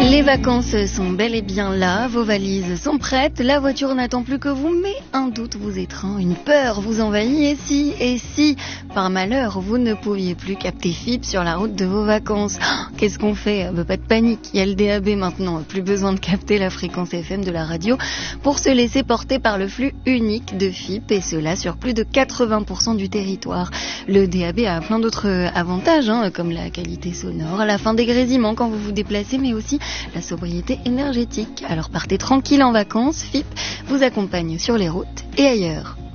Les vacances sont bel et bien là, vos valises sont prêtes, la voiture n'attend plus que vous, mais un doute vous étreint, une peur vous envahit, et si, par malheur, vous ne pouviez plus capter FIP sur la route de vos vacances, qu'est-ce qu'on fait? Pas de panique, il y a le DAB maintenant, plus besoin de capter la fréquence FM de la radio pour se laisser porter par le flux unique de FIP, et cela sur plus de 80% du territoire. Le DAB a plein d'autres avantages, comme la qualité sonore, la fin des grésillements quand vous vous déplacez, mais aussi la sobriété énergétique. Alors partez tranquille en vacances, FIP vous accompagne sur les routes et ailleurs.